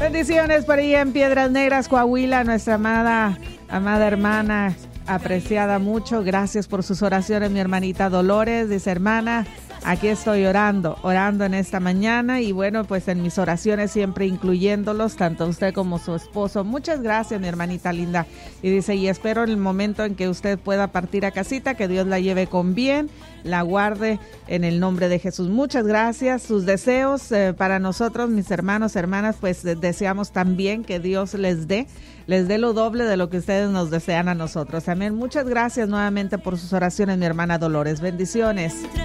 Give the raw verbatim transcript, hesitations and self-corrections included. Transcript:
Bendiciones por ahí en Piedras Negras, Coahuila, nuestra amada, amada hermana, apreciada mucho. Gracias por sus oraciones, mi hermanita Dolores. Dice, hermana, aquí estoy orando, orando en esta mañana y bueno, pues en mis oraciones siempre incluyéndolos, tanto usted como su esposo. Muchas gracias, mi hermanita linda. Y dice, y espero en el momento en que usted pueda partir a casita, que Dios la lleve con bien, la guarde en el nombre de Jesús. Muchas gracias. Sus deseos eh, para nosotros, mis hermanos, hermanas, pues eh, deseamos también que Dios les dé, les dé lo doble de lo que ustedes nos desean a nosotros. Amén. Muchas gracias nuevamente por sus oraciones, mi hermana Dolores. Bendiciones.